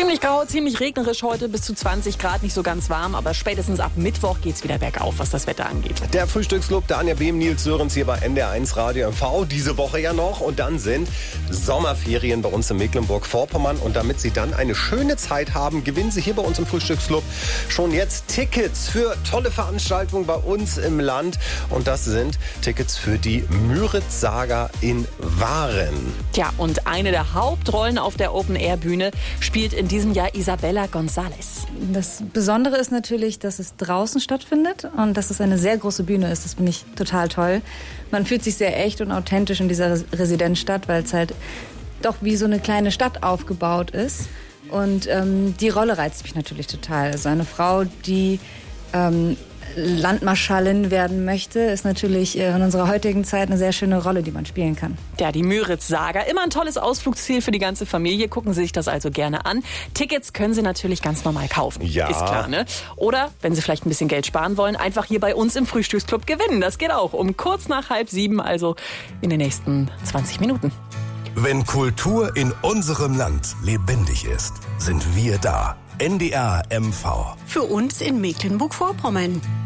Ziemlich grau, ziemlich regnerisch heute, bis zu 20 Grad, nicht so ganz warm, aber spätestens ab Mittwoch geht's wieder bergauf, was das Wetter angeht. Der Frühstücksclub, der Anja Behm, Nils Sörens hier bei NDR1 Radio MV, diese Woche ja noch. Und dann sind Sommerferien bei uns in Mecklenburg-Vorpommern. Und damit Sie dann eine schöne Zeit haben, gewinnen Sie hier bei uns im Frühstücksclub schon jetzt Tickets für tolle Veranstaltungen bei uns im Land. Und das sind Tickets für die Müritz-Saga in Waren. Tja, und eine der Hauptrollen auf der Open-Air-Bühne spielt in diesem Jahr Isabella González. Das Besondere ist natürlich, dass es draußen stattfindet und dass es eine sehr große Bühne ist. Das finde ich total toll. Man fühlt sich sehr echt und authentisch in dieser Residenzstadt, weil es halt doch wie so eine kleine Stadt aufgebaut ist. Und die Rolle reizt mich natürlich total. Also eine Frau, die Landmarschallin werden möchte, ist natürlich in unserer heutigen Zeit eine sehr schöne Rolle, die man spielen kann. Ja, die Müritz-Saga, immer ein tolles Ausflugsziel für die ganze Familie. Gucken Sie sich das also gerne an. Tickets können Sie natürlich ganz normal kaufen. Ja. Ist klar, ne? Oder, wenn Sie vielleicht ein bisschen Geld sparen wollen, einfach hier bei uns im Frühstücksclub gewinnen. Das geht auch um kurz nach 6:30, also in den nächsten 20 Minuten. Wenn Kultur in unserem Land lebendig ist, sind wir da. NDR MV. Für uns in Mecklenburg-Vorpommern.